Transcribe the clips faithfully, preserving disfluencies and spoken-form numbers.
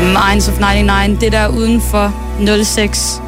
Minds of nioghalvfems, det der uden for nul seks.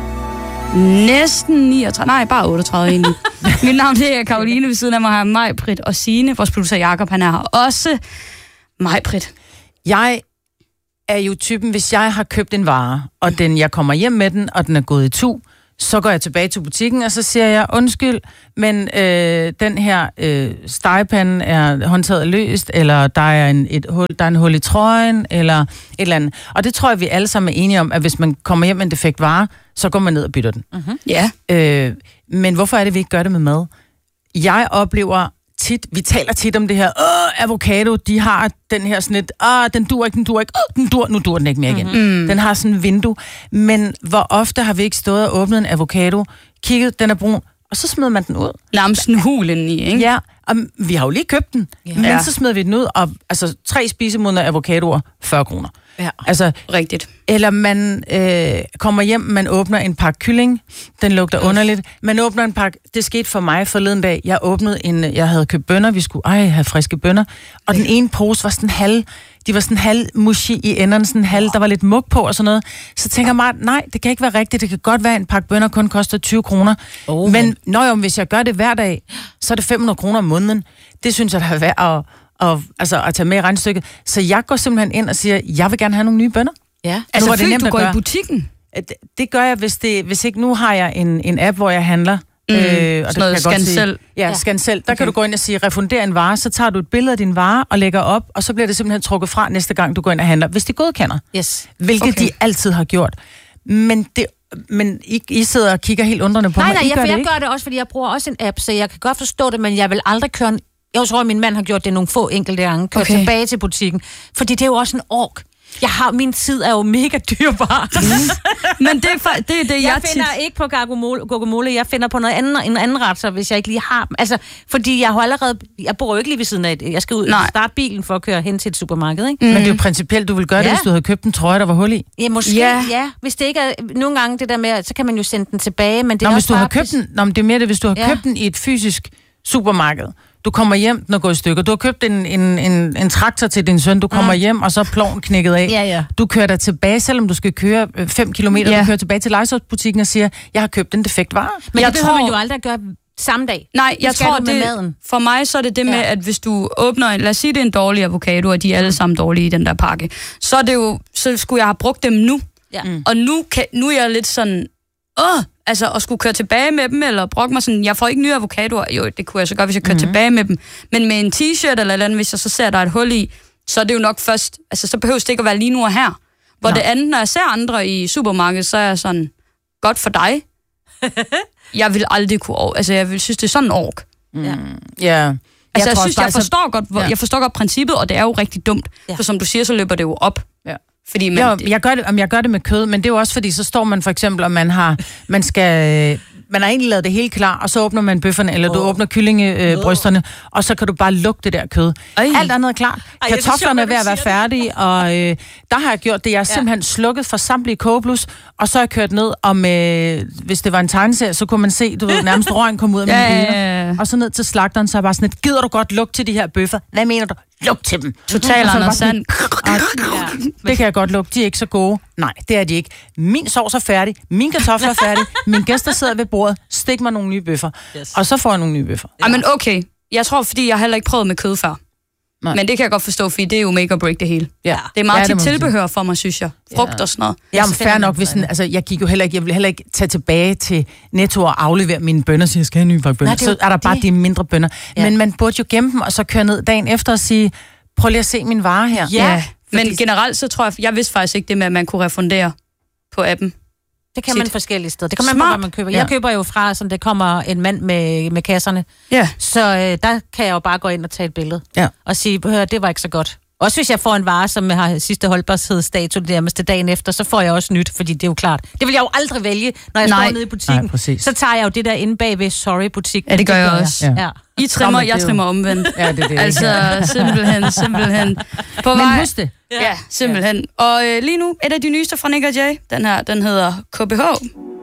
Næsten niogtredive, nej, bare otteogtredive egentlig. Mit navn det er Karoline, ved siden af mig har Maj-Brit og Signe. Vores producer Jakob, han er her også. Maj-Brit. Jeg er jo typen, hvis jeg har købt en vare, og den, jeg kommer hjem med den, og den er gået i tu, så går jeg tilbage til butikken, og så siger jeg, undskyld, men øh, den her øh, stegepande er håndtaget løst, eller der er, en, et hul, der er en hul i trøjen, eller et eller andet. Og det tror jeg, vi alle sammen er enige om, at hvis man kommer hjem med en defekt vare, så går man ned og bytter den. Mm-hmm. Ja. Øh, men hvorfor er det, vi ikke gør det med mad? Jeg oplever tit, vi taler tit om det her, åh, avocado, de har den her sådan et, åh, den dur ikke, den dur ikke, åh, den dur, nu dur den ikke mere igen. Mm-hmm. Den har sådan en vindue. Men hvor ofte har vi ikke stået og åbnet en avocado, kigget, den er brun, og så smider man den ud. Nærmest en hul indeni, ikke? Ja, og vi har jo lige købt den, ja. Men ja. Så smider vi den ud, og altså tre spisemodne avocadoer, fyrre kroner. Ja, altså, rigtigt. Eller man øh, kommer hjem, man åbner en pakke kylling, den lugter underligt. Man åbner en pakke, det skete for mig forleden dag, jeg åbnede en, jeg havde købt bønner, vi skulle ej, have friske bønner, og den ene pose var sådan halv, de var sådan halv mushy i enderne, sådan halv, der var lidt mug på og sådan noget. Så tænker jeg mig, nej, det kan ikke være rigtigt, det kan godt være, en pakke bønner kun koster tyve kroner. Oh, men når jo, hvis jeg gør det hver dag, så er det fem hundrede kroner om måneden. Det synes jeg, der er værd at... Og, altså, at tage med i regnstykket. Så jeg går simpelthen ind og siger, jeg vil gerne have nogle nye bønner. Ja. Altså, det nemt du går i butikken? Det, det gør jeg, hvis, det, hvis ikke nu har jeg en, en app, hvor jeg handler. Mm, øh, og sådan det noget scan selv. Ja, scan selv. Der okay. kan du gå ind og sige, refunder en vare, så tager du et billede af din vare og lægger op, og så bliver det simpelthen trukket fra næste gang, du går ind og handler, hvis de godkender. Yes. Hvilket okay. de altid har gjort. Men det Men I, I sidder og kigger helt undrende på nej, mig. Nej, I nej, gør jeg, det jeg gør det også, fordi jeg bruger også en app, så jeg kan godt forstå det, men jeg vil aldrig køre en... Jeg tror, at min mand har gjort det nogle få enkelte gange. Køre okay. tilbage til butikken. Fordi det er jo også en ork. Jeg har, min tid er jo mega dyrbar. Mm. Men det er, for, det, er det, jeg, jeg finder tit... ikke på guacamole. Jeg finder på noget andet, en anden ret, så hvis jeg ikke lige har dem. Altså, fordi jeg har allerede... Jeg bor jo ikke lige ved siden af det. Jeg skal ud og starte bilen for at køre hen til et supermarked, ikke? Mm. Men det er jo principielt, du vil gøre ja. det, hvis du havde købt en trøje, der var hul i. Ja, måske. Ja. ja. Hvis det ikke er... Nogle gange det der med, så kan man jo sende den tilbage, men det Nå, er hvis du bare... har købt den... Nå, men det er mere det, hvis du har ja. købt den i et fysisk supermarked. Du kommer hjem, den er gået i stykker. Du har købt en, en, en, en traktor til din søn. Du kommer mm. hjem, og så er ploven knækket af. Ja, ja. Du kører dig tilbage, selvom du skal køre fem kilometer. Ja. Du kører tilbage til legetøjsbutikken og siger, jeg har købt en defekt vare. Men jeg det behøver tror... man jo aldrig gøre samme dag. Nej, jeg tror, det, for mig så er det det med, ja. at hvis du åbner en, lad os sige, det er en dårlig avocado, og de er alle sammen dårlige i den der pakke, så er det jo, så skulle jeg have brugt dem nu. Ja. Mm. Og nu, kan, nu er jeg lidt sådan, åh, altså at skulle køre tilbage med dem, eller brokke mig sådan, jeg får ikke nye avocadoer. Jo, det kunne jeg så godt, hvis jeg kører mm-hmm. tilbage med dem. Men med en t-shirt eller et andet, hvis jeg så ser, der er et hul i, så er det jo nok først, altså så behøver det ikke at være lige nu og her. Hvor Nå. det andet, når jeg ser andre i supermarkedet, så er jeg sådan, godt for dig. Jeg vil aldrig kunne, altså jeg vil synes, det er sådan en ork. Mm. Ja. Yeah. Altså jeg, jeg synes, jeg forstår, godt, hvor, ja. jeg forstår godt princippet, og det er jo rigtig dumt. Ja. For som du siger, så løber det jo op. Ja. Fordi man, jo, jeg gør det, jeg gør det med kød, men det er jo også fordi, så står man for eksempel, og man har, man skal, man har egentlig lavet det helt klar, og så åbner man bøfferne, eller oh. du åbner kyllingebrysterne, øh, og så kan du bare lugte det der kød. Ej. Alt andet er klart. Ej, kartoflerne er ved at være færdige, og øh, der har jeg gjort det. Jeg har simpelthen ja. slukket for samtlige kogeblus, og så har jeg kørt ned, og med, hvis det var en tegneserie, så kunne man se, du ved, nærmest røgen komme ud af mine ja, ja, ja. Og så ned til slagteren, så er jeg bare sådan et, gider du godt lugte til de her bøffer? Hvad mener du? Lugt til dem. Total Anders Sand. Det kan jeg godt lugte. De er ikke så gode. Nej, det er de ikke. Min sovs er færdig. Mine kartofler er færdige. Mine gæster sidder ved bordet. Stik mig nogle nye bøffer. Yes. Og så får jeg nogle nye bøffer. Ja. Men okay. Jeg tror, fordi jeg heller ikke prøvet med kød før. Nej. Men det kan jeg godt forstå, fordi det er jo make or break det hele. Ja. Det er meget ja, til tilbehør for mig, synes jeg. Frugt ja. og sådan noget. Jamen, fair nok, hvis den, altså, jeg gik jo heller ikke, jeg ville heller ikke tage tilbage til Netto og aflevere mine bønner, så jeg skal have en ny pakke bønner. Så er der bare det. de mindre bønner. Ja. Men man burde jo gemme dem, og så køre ned dagen efter og sige, prøv lige at se min vare her. Ja, ja. Men fordi... generelt så tror jeg, jeg vidste faktisk ikke det med, at man kunne refundere på appen. Det kan Shit. man forskellige steder. Det kan man bare, man køber. Jeg ja. køber jo fra, som det kommer en mand med, med kasserne. Ja. Så øh, der kan jeg jo bare gå ind og tage et billede. Ja. Og sige, hør, det var ikke så godt. Også hvis jeg får en vare, som har sidste holdbarhedsdato nærmest dagen efter, så får jeg også nyt, fordi det er jo klart. Det vil jeg jo aldrig vælge, når jeg Nej. står nede i butikken. Nej, så tager jeg jo det der inde bagved, sorry butik. Ja, det gør jeg også. Ja. Ja. I trimmer, jeg trimmer omvendt. Ja, det er det. Altså, simpelthen, simpelthen. På Men husk det. Ja, simpelthen. Og øh, lige nu, et af de nyeste fra Nick og Jay, den her, den hedder K B H.